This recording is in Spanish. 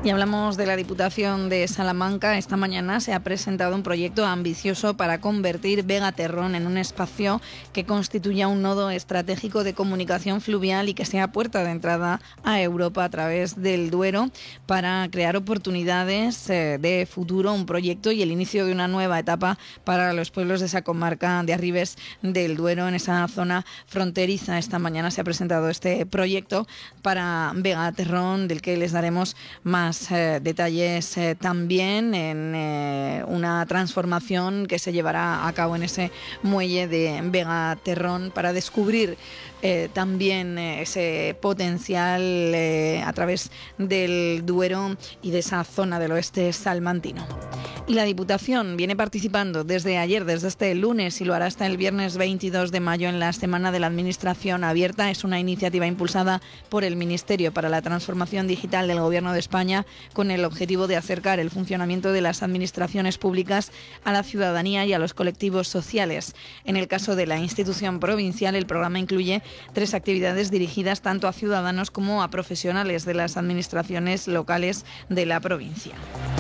Y hablamos de la Diputación de Salamanca. Esta mañana se ha presentado un proyecto ambicioso para convertir Vega-Terrón en un espacio que constituya un nodo estratégico de comunicación fluvial y que sea puerta de entrada a Europa a través del Duero, para crear oportunidades de futuro, un proyecto y el inicio de una nueva etapa para los pueblos de esa comarca de Arribes del Duero, en esa zona fronteriza. Esta mañana se ha presentado este proyecto para Vega-Terrón, del que les daremos más detalles también, en una transformación que se llevará a cabo en ese muelle de Vega-Terrón para descubrir también ese potencial a través del Duero y de esa zona del oeste salmantino. Y la Diputación viene participando desde ayer, desde este lunes, y lo hará hasta el viernes 22 de mayo en la Semana de la Administración Abierta. Es una iniciativa impulsada por el Ministerio para la Transformación Digital del Gobierno de España, con el objetivo de acercar el funcionamiento de las administraciones públicas a la ciudadanía y a los colectivos sociales. En el caso de la institución provincial, el programa incluye 3 actividades dirigidas tanto a ciudadanos como a profesionales de las administraciones locales de la provincia.